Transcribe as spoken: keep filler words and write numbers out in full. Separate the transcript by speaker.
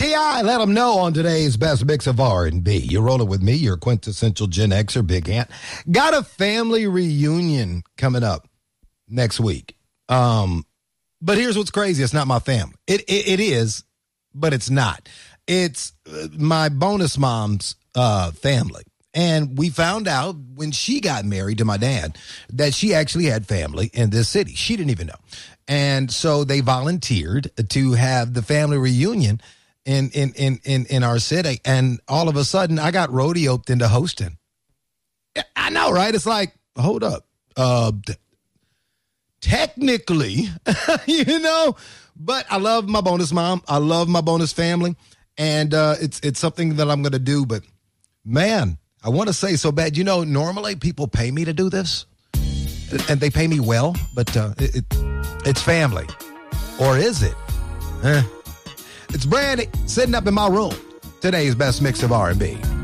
Speaker 1: T I, let them know on today's best mix of R and B. You're rolling with me, your quintessential Gen Xer, Big Ant. Got a family reunion coming up next week. Um, but here's what's crazy. It's not my family. It, it, it is, but it's not. It's my bonus mom's uh, family. And we found out when she got married to my dad that she actually had family in this city. She didn't even know. And so they volunteered to have the family reunion in in in in, in our city. And all of a sudden, I got rodeoed into hosting. I know, right? It's like, hold up. Uh, technically, you know, but I love my bonus mom. I love my bonus family. And uh, it's it's something that I'm going to do. But, man, I want to say so bad. You know, normally people pay me to do this. And they pay me well. But uh, it, it, it's family. Or is it? Eh. It's Brandy sitting up in my room. Today's best mix of R and B.